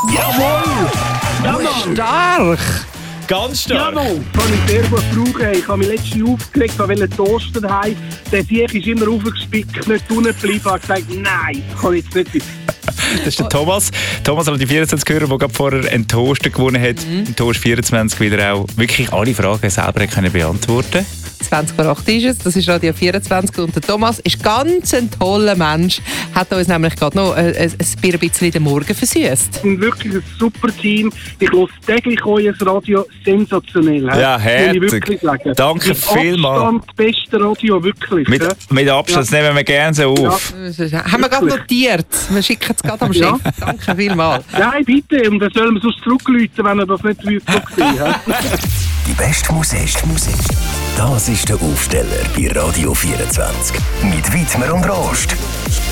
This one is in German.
Jawohl! Jawohl! Stark! Ganz stark. Jawohl! Kann ich sehr gut brauchen. Ich habe mich letztens aufgeregt, ich wollte Toaster daheim. Der Sieg ist immer aufgespickt, nicht unten geblieben. Ich habe gesagt, nein, kann ich jetzt nicht sein. Das ist der Thomas. Thomas, die 24-Hörer, der gerade vorher einen Toaster gewonnen hat. Im Toast 24 wieder auch wirklich alle Fragen selber können beantworten. 20 vor 8 ist es, das ist Radio 24 und der Thomas ist ganz ein toller Mensch. Hat uns nämlich gerade noch ein bisschen den Morgen versüßt. Wir sind wirklich ein super Team. Ich höre täglich euer Radio, sensationell. Ja, herzlich. Muss ich wirklich sagen. Danke vielmals. Abstand das beste Radio, wirklich. Mit Abstand, das nehmen wir gerne so auf. Ja. Haben wir gerade notiert. Wir schicken es gerade am Chef. Ja. Danke vielmals. Nein, bitte. Und dann sollen wir sonst zurückrufen, wenn er das nicht will. Die beste Musik. Das ist der Aufsteller bei Radio 24. Mit Widmer und Rost.